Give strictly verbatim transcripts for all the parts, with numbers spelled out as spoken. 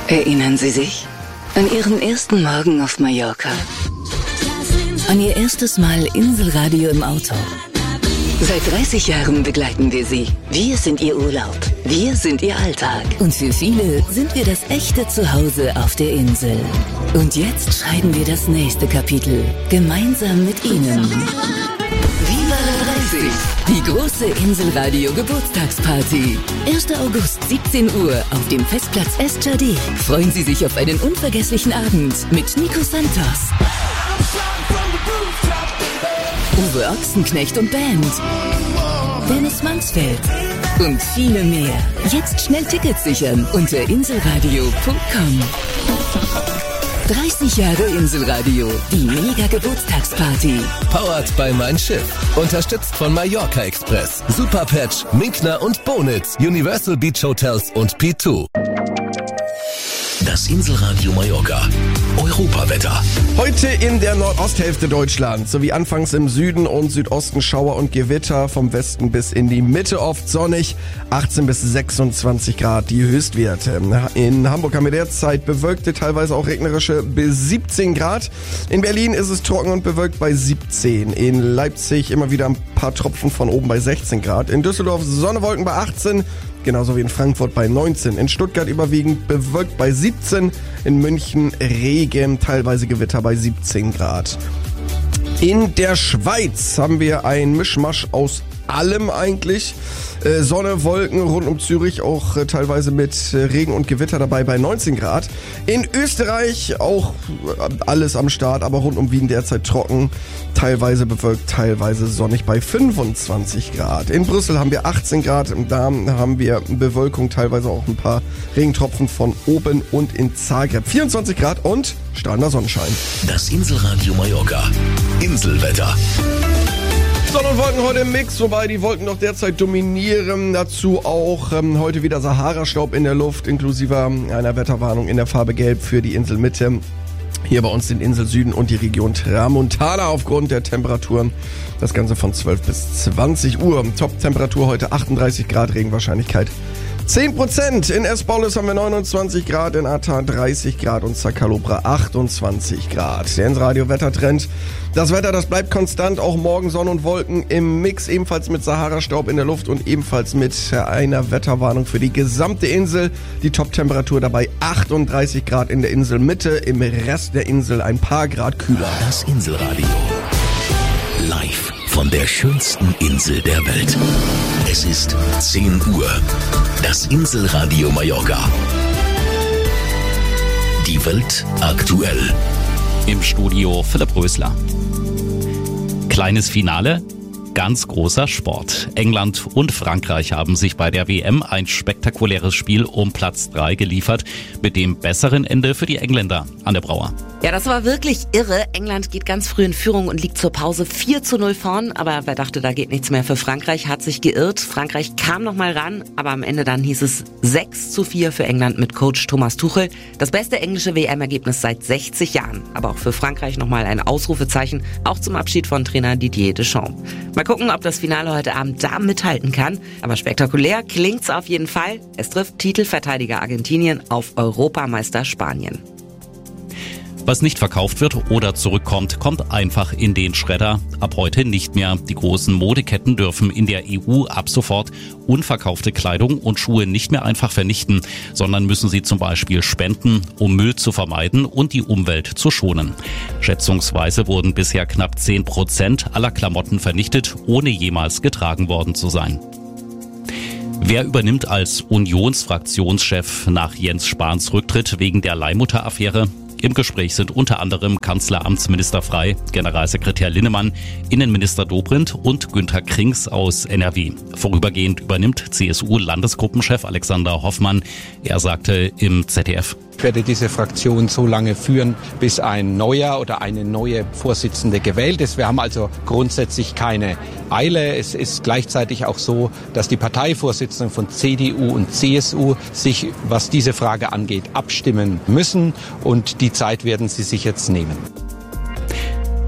Erinnern Sie sich an Ihren ersten Morgen auf Mallorca? An Ihr erstes Mal Inselradio im Auto? Seit dreißig Jahren begleiten wir Sie. Wir sind Ihr Urlaub. Wir sind Ihr Alltag. Und für viele sind wir das echte Zuhause auf der Insel. Und jetzt schreiben wir das nächste Kapitel. Gemeinsam mit Ihnen. Viva dreißig! Die große Inselradio Geburtstagsparty. erster August, siebzehn Uhr auf dem Festplatz Estjardé. Freuen Sie sich auf einen unvergesslichen Abend mit Nico Santos, Uwe Ochsenknecht und Band, Dennis Mansfeld und viele mehr. Jetzt schnell Tickets sichern unter inselradio punkt com. dreißig Jahre Inselradio, die Mega-Geburtstagsparty. Powered by Mein Schiff. Unterstützt von Mallorca Express, Superpatch, Minkner und Bonitz, Universal Beach Hotels und P zwei. Das Inselradio Mallorca. Europawetter. Heute in der Nordosthälfte Deutschlands sowie anfangs im Süden und Südosten Schauer und Gewitter, vom Westen bis in die Mitte oft sonnig, achtzehn bis sechsundzwanzig Grad die Höchstwerte. In Hamburg haben wir derzeit bewölkte, teilweise auch regnerische bis siebzehn Grad. In Berlin ist es trocken und bewölkt bei siebzehn. In Leipzig immer wieder ein paar Tropfen von oben bei sechzehn Grad. In Düsseldorf Sonne, Wolken bei achtzehn. Genauso wie in Frankfurt bei neunzehn. In Stuttgart überwiegend bewölkt bei siebzehn. In München Regen, teilweise Gewitter bei siebzehn Grad. In der Schweiz haben wir ein Mischmasch aus allem eigentlich. Äh, Sonne, Wolken rund um Zürich, auch äh, teilweise mit äh, Regen und Gewitter dabei bei neunzehn Grad. In Österreich auch äh, alles am Start, aber rund um Wien derzeit trocken. Teilweise bewölkt, teilweise sonnig bei fünfundzwanzig Grad. In Brüssel haben wir achtzehn Grad. Da haben wir Bewölkung, teilweise auch ein paar Regentropfen von oben. Und in Zagreb vierundzwanzig Grad und strahlender Sonnenschein. Das Inselradio Mallorca. Inselwetter. Sonne und Wolken heute im Mix, wobei die Wolken noch derzeit dominieren. Dazu auch ähm, heute wieder Sahara-Staub in der Luft, inklusive einer Wetterwarnung in der Farbe Gelb für die Inselmitte. Hier bei uns den Insel Süden und die Region Tramontana aufgrund der Temperaturen. Das Ganze von zwölf bis zwanzig Uhr. Top-Temperatur heute achtunddreißig Grad, Regenwahrscheinlichkeit zehn Prozent. In Espolles haben wir neunundzwanzig Grad, in Ata dreißig Grad und Zacalobra achtundzwanzig Grad. Der Inselradio-Wettertrend. Das Wetter, das bleibt konstant, auch morgen Sonne und Wolken im Mix, ebenfalls mit Sahara-Staub in der Luft und ebenfalls mit einer Wetterwarnung für die gesamte Insel. Die Top-Temperatur dabei achtunddreißig Grad in der Inselmitte, im Rest der Insel ein paar Grad kühler. Das Inselradio. Live von der schönsten Insel der Welt. Es ist zehn Uhr. Das Inselradio Mallorca. Die Welt aktuell. Im Studio Philipp Rösler. Kleines Finale, ganz großer Sport. England und Frankreich haben sich bei der W M ein spektakuläres Spiel um Platz drei geliefert, mit dem besseren Ende für die Engländer. Anne Brauer. Ja, das war wirklich irre. England geht ganz früh in Führung und liegt zur Pause vier zu null vorn. Aber wer dachte, da geht nichts mehr für Frankreich, hat sich geirrt. Frankreich kam noch mal ran, aber am Ende dann hieß es sechs zu vier für England mit Coach Thomas Tuchel. Das beste englische W M-Ergebnis seit sechzig Jahren. Aber auch für Frankreich noch mal ein Ausrufezeichen, auch zum Abschied von Trainer Didier Deschamps. Mal gucken, ob das Finale heute Abend da mithalten kann. Aber spektakulär klingt's auf jeden Fall. Es trifft Titelverteidiger Argentinien auf Europameister Spanien. Was nicht verkauft wird oder zurückkommt, kommt einfach in den Schredder. Ab heute nicht mehr. Die großen Modeketten dürfen in der E U ab sofort unverkaufte Kleidung und Schuhe nicht mehr einfach vernichten, sondern müssen sie zum Beispiel spenden, um Müll zu vermeiden und die Umwelt zu schonen. Schätzungsweise wurden bisher knapp zehn Prozent aller Klamotten vernichtet, ohne jemals getragen worden zu sein. Wer übernimmt als Unionsfraktionschef nach Jens Spahns Rücktritt wegen der Leihmutter-Affäre? Im Gespräch sind unter anderem Kanzleramtsminister Frey, Generalsekretär Linnemann, Innenminister Dobrindt und Günther Krings aus N R W. Vorübergehend übernimmt C S U-Landesgruppenchef Alexander Hoffmann. Er sagte im Z D F: Ich werde diese Fraktion so lange führen, bis ein neuer oder eine neue Vorsitzende gewählt ist. Wir haben also grundsätzlich keine Eile. Es ist gleichzeitig auch so, dass die Parteivorsitzenden von C D U und C S U sich, was diese Frage angeht, abstimmen müssen. Und die Zeit werden sie sich jetzt nehmen.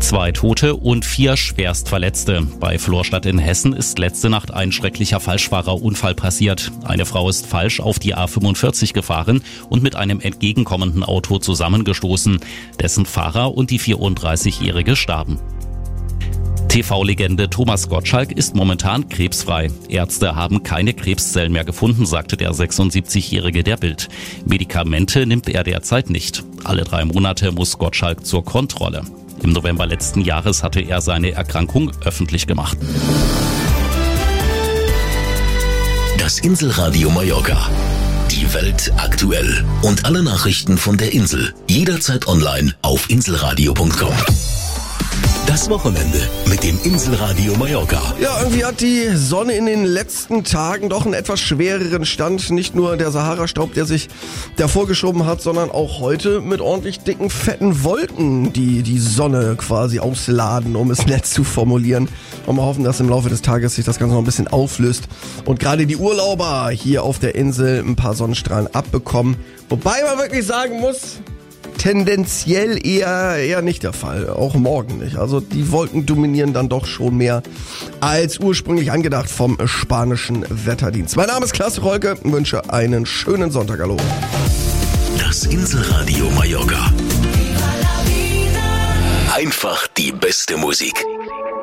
Zwei Tote und vier Schwerstverletzte. Bei Florstadt in Hessen ist letzte Nacht ein schrecklicher Falschfahrerunfall passiert. Eine Frau ist falsch auf die A fünfundvierzig gefahren und mit einem entgegenkommenden Auto zusammengestoßen. Dessen Fahrer und die vierunddreißigjährige starben. T V-Legende Thomas Gottschalk ist momentan krebsfrei. Ärzte haben keine Krebszellen mehr gefunden, sagte der sechsundsiebzigjährige der Bild. Medikamente nimmt er derzeit nicht. Alle drei Monate muss Gottschalk zur Kontrolle. Im November letzten Jahres hatte er seine Erkrankung öffentlich gemacht. Das Inselradio Mallorca. Die Welt aktuell. Und alle Nachrichten von der Insel. Jederzeit online auf inselradio punkt com. Das Wochenende mit dem Inselradio Mallorca. Ja, irgendwie hat die Sonne in den letzten Tagen doch einen etwas schwereren Stand. Nicht nur der Sahara-Staub, der sich davor geschoben hat, sondern auch heute mit ordentlich dicken, fetten Wolken, die die Sonne quasi ausladen, um es nett zu formulieren. Und wir hoffen, dass im Laufe des Tages sich das Ganze noch ein bisschen auflöst und gerade die Urlauber hier auf der Insel ein paar Sonnenstrahlen abbekommen. Wobei man wirklich sagen muss, tendenziell eher eher nicht der Fall, auch morgen nicht. Also die Wolken dominieren dann doch schon mehr als ursprünglich angedacht vom spanischen Wetterdienst. Mein Name ist Klaas Rolke und wünsche einen schönen Sonntag. Hallo. Das Inselradio Mallorca. Einfach die beste Musik.